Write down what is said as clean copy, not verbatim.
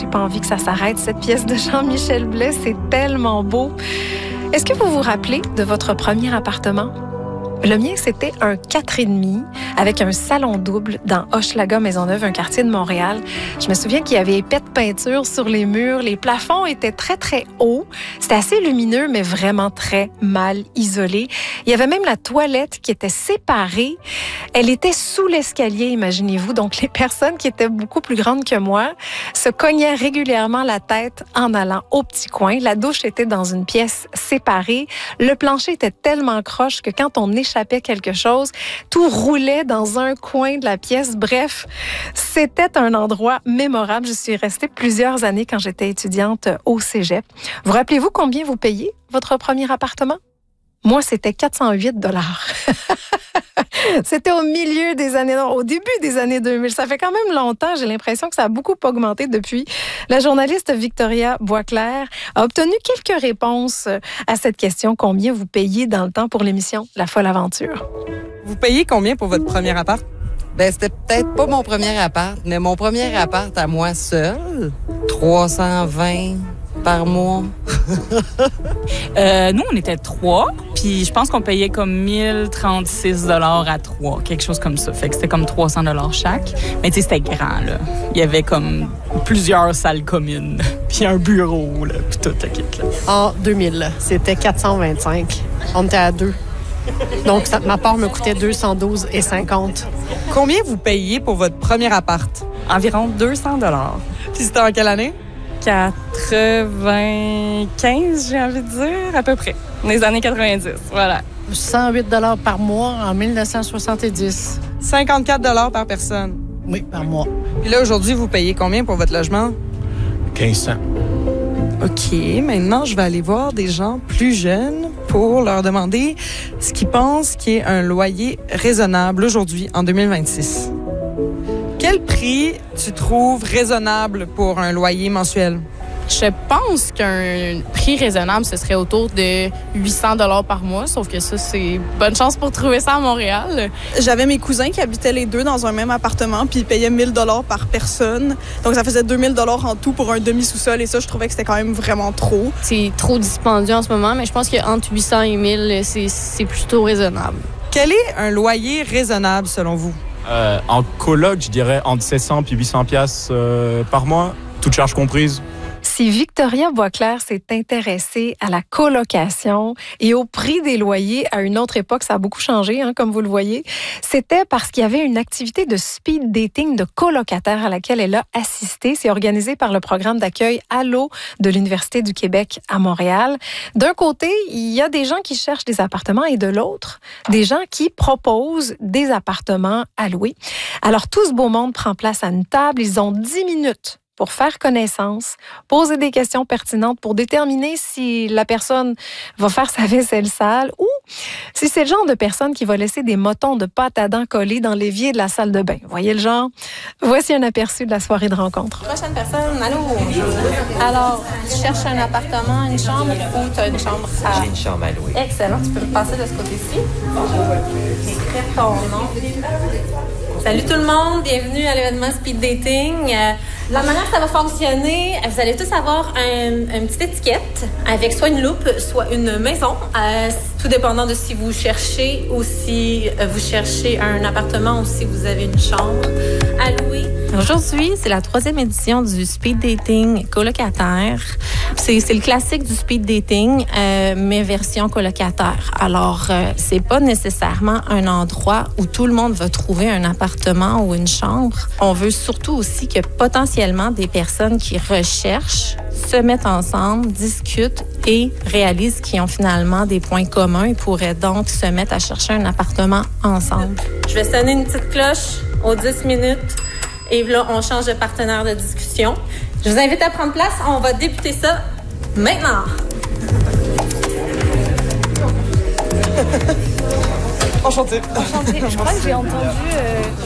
pas envie que ça s'arrête, cette pièce de Jean-Michel Blais. C'est tellement beau. Est-ce que vous vous rappelez de votre premier appartement? Le mien, c'était un 4,5 avec un salon double dans Hochelaga Maisonneuve, un quartier de Montréal. Je me souviens qu'il y avait épais de peinture sur les murs. Les plafonds étaient très, très hauts. C'était assez lumineux, mais vraiment très mal isolé. Il y avait même la toilette qui était séparée. Elle était sous l'escalier, imaginez-vous. Donc, les personnes qui étaient beaucoup plus grandes que moi se cognaient régulièrement la tête en allant au petit coin. La douche était dans une pièce séparée. Le plancher était tellement croche que quand on échappait quelque chose, tout roulait dans un coin de la pièce. Bref, c'était un endroit mémorable. Je suis restée plusieurs années quand j'étais étudiante au cégep. Vous rappelez-vous combien vous payez votre premier appartement? Moi, c'était 408 $. C'était au début des années 2000. Ça fait quand même longtemps. J'ai l'impression que ça a beaucoup augmenté depuis. La journaliste Victoria Boisclair a obtenu quelques réponses à cette question. Combien vous payez dans le temps pour l'émission La Folle Aventure? Vous payez combien pour votre premier appart? Ben, c'était peut-être pas mon premier appart, mais mon premier appart à moi seul, 320 par mois. Nous, on était 3, puis je pense qu'on payait comme 1036 $ à 3, quelque chose comme ça. Fait que c'était comme 300 $ chaque. Mais tu sais, c'était grand, là. Il y avait comme plusieurs salles communes, puis un bureau, là, puis tout le kit, là. En 2000, c'était 425. On était à 2. Donc, ma part me coûtait 212,50 $. Combien vous payez pour votre premier appart? Environ 200 $. Puis c'était en quelle année? 95, j'ai envie de dire, à peu près. Les années 90, voilà. 108 $ par mois en 1970. 54 $ par personne. Oui, par mois. Puis là, aujourd'hui, vous payez combien pour votre logement? 1500. OK, maintenant, je vais aller voir des gens plus jeunes pour leur demander ce qu'ils pensent qui est un loyer raisonnable aujourd'hui, en 2026. Quel prix tu trouves raisonnable pour un loyer mensuel? Je pense qu'un prix raisonnable, ce serait autour de 800 $ par mois, sauf que ça, c'est bonne chance pour trouver ça à Montréal. J'avais mes cousins qui habitaient les deux dans un même appartement, puis ils payaient 1000 $ par personne. Donc, ça faisait 2000 $ en tout pour un demi-sous-sol, et ça, je trouvais que c'était quand même vraiment trop. C'est trop dispendieux en ce moment, mais je pense qu'entre 800 et 1000, c'est plutôt raisonnable. Quel est un loyer raisonnable, selon vous? En coloc, je dirais entre 700 et 800 piastres par mois, toutes charges comprises. Si Victoria Boisclair s'est intéressée à la colocation et au prix des loyers à une autre époque, ça a beaucoup changé, comme vous le voyez, c'était parce qu'il y avait une activité de speed dating de colocataires à laquelle elle a assisté. C'est organisé par le programme d'accueil Allo de l'Université du Québec à Montréal. D'un côté, il y a des gens qui cherchent des appartements et de l'autre, des gens qui proposent des appartements à louer. Alors, tout ce beau monde prend place à une table. Ils ont 10 minutes pour faire connaissance, poser des questions pertinentes pour déterminer si la personne va faire sa vaisselle sale ou si c'est le genre de personne qui va laisser des motons de pâte à dents collés dans l'évier de la salle de bain. Voyez le genre? Voici un aperçu de la soirée de rencontre. Prochaine personne, allô? Alors, tu cherches un appartement, une chambre ou tu as une chambre à... J'ai une chambre à louer. Excellent, tu peux me passer de ce côté-ci. Écrire ton nom. Salut tout le monde, bienvenue à l'événement Speed Dating. La manière que ça va fonctionner, vous allez tous avoir une petite étiquette avec soit une loupe, soit une maison, tout dépendant de si vous cherchez ou si vous cherchez un appartement ou si vous avez une chambre à louer. Aujourd'hui, c'est la 3e édition du speed dating colocataire. C'est le classique du speed dating, mais version colocataire. Alors, c'est pas nécessairement un endroit où tout le monde va trouver un appartement ou une chambre. On veut surtout aussi que potentiellement des personnes qui recherchent se mettent ensemble, discutent et réalisent qu'ils ont finalement des points communs et pourraient donc se mettre à chercher un appartement ensemble. Je vais sonner une petite cloche aux 10 minutes. Et là, on change de partenaire de discussion. Je vous invite à prendre place. On va débuter ça maintenant. Enchanté. Je crois que j'ai entendu